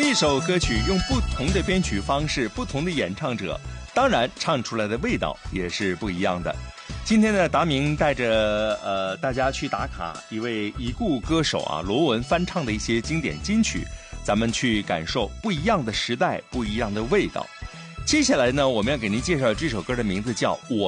一首歌曲用不同的编曲方式，不同的演唱者，当然唱出来的味道也是不一样的。今天呢，达明带着大家去打卡一位已故歌手罗文翻唱的一些经典金曲，咱们去感受不一样的时代，不一样的味道。接下来呢，我们要给您介绍这首歌的名字叫《我